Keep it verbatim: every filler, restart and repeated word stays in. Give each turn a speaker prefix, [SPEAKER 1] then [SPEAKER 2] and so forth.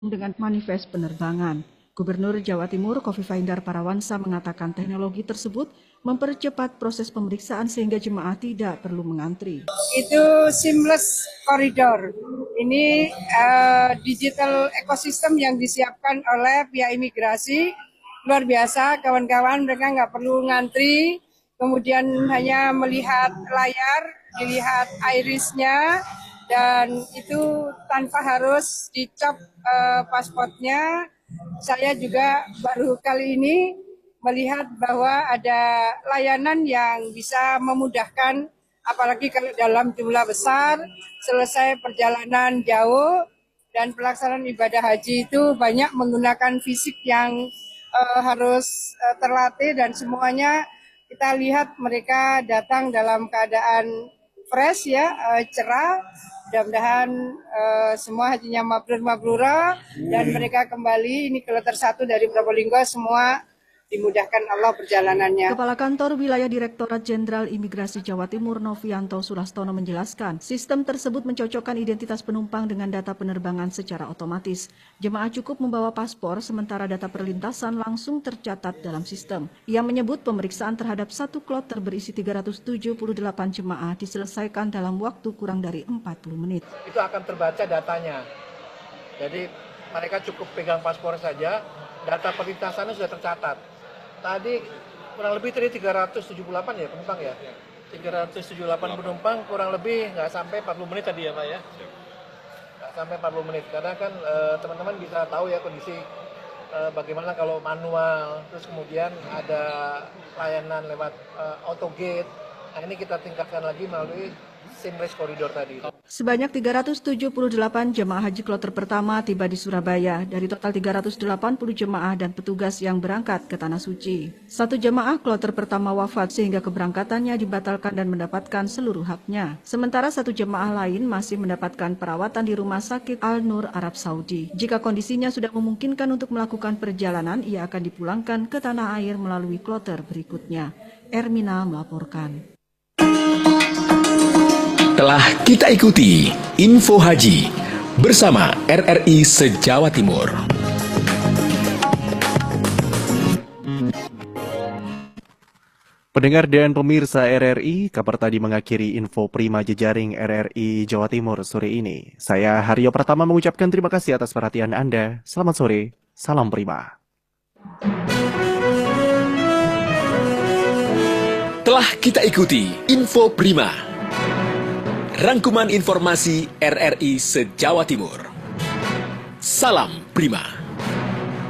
[SPEAKER 1] dengan manifest penerbangan. Gubernur Jawa Timur Khofifah Indar Parawansa mengatakan teknologi tersebut mempercepat proses pemeriksaan sehingga jemaah tidak perlu mengantri.
[SPEAKER 2] Itu seamless corridor. Ini uh, digital ekosistem yang disiapkan oleh pihak imigrasi. Luar biasa, kawan-kawan, mereka nggak perlu ngantri, kemudian hanya melihat layar, dilihat irisnya, dan itu tanpa harus dicop uh, pasportnya. Saya juga baru kali ini melihat bahwa ada layanan yang bisa memudahkan, apalagi kalau dalam jumlah besar, selesai perjalanan jauh, dan pelaksanaan ibadah haji itu banyak menggunakan fisik yang uh, harus uh, terlatih, dan semuanya kita lihat mereka datang dalam keadaan fresh ya, uh, cerah. Mudah-mudahan uh, semua hajinya mabrur mabrura dan mereka kembali. Ini kloter satu dari Probolinggo, semua dimudahkan Allah perjalanannya.
[SPEAKER 1] Kepala Kantor Wilayah Direktorat Jenderal Imigrasi Jawa Timur Novianto Sulastono menjelaskan, sistem tersebut mencocokkan identitas penumpang dengan data penerbangan secara otomatis. Jemaah cukup membawa paspor, sementara data perlintasan langsung tercatat dalam sistem. Ia menyebut pemeriksaan terhadap satu kloter berisi tiga ratus tujuh puluh delapan jemaah diselesaikan dalam waktu kurang dari empat puluh menit.
[SPEAKER 3] Itu akan terbaca datanya. Jadi mereka cukup pegang paspor saja, data perlintasannya sudah tercatat. Tadi kurang lebih tadi tiga ratus tujuh puluh delapan ya penumpang ya? tiga ratus tujuh puluh delapan penumpang kurang lebih nggak sampai empat puluh menit tadi ya Pak ya? Nggak sampai empat puluh menit, karena kan teman-teman e, bisa tahu ya kondisi e, bagaimana kalau manual, terus kemudian ada layanan lewat e, auto gate. Nah ini kita tingkatkan lagi melalui seamless corridor tadi.
[SPEAKER 1] Sebanyak tiga ratus tujuh puluh delapan jemaah haji kloter pertama tiba di Surabaya dari total tiga ratus delapan puluh jemaah dan petugas yang berangkat ke Tanah Suci. Satu jemaah kloter pertama wafat sehingga keberangkatannya dibatalkan dan mendapatkan seluruh haknya. Sementara satu jemaah lain masih mendapatkan perawatan di Rumah Sakit Al-Nur Arab Saudi. Jika kondisinya sudah memungkinkan untuk melakukan perjalanan, ia akan dipulangkan ke tanah air melalui kloter berikutnya. Ermina melaporkan.
[SPEAKER 4] Telah kita ikuti Info Haji bersama R R I se-Jawa Timur.
[SPEAKER 5] Pendengar dan pemirsa R R I, kabar tadi mengakhiri info Prima Jejaring R R I Jawa Timur sore ini. Saya Haryo Pratama mengucapkan terima kasih atas perhatian Anda. Selamat sore, salam Prima.
[SPEAKER 4] Telah kita ikuti Info Prima. Rangkuman informasi R R I se-Jawa Timur. Salam Prima.